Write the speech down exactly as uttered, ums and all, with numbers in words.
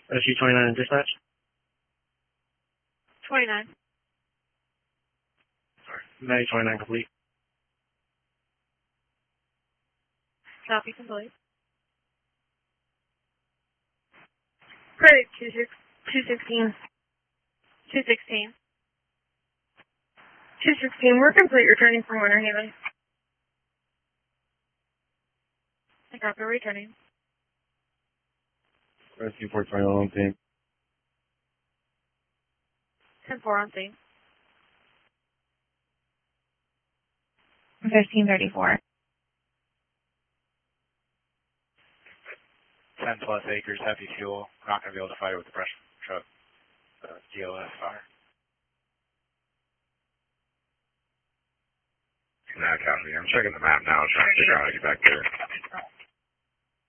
S U twenty-nine in dispatch. twenty-nine. Sorry. May twenty-nine complete. Copy complete. Credit two six two sixteen. Two sixteen. Two sixteen. We're complete. Returning from Winter Haven. I copy. Returning. Rescue four twenty-one on team. ten four on scene. fifteen thirty-four. ten plus acres, heavy fuel. Not going to be able to fight it with the brush truck. Uh, D O S fire. Nah, copy. I'm checking the map now, trying to figure out how to get back there.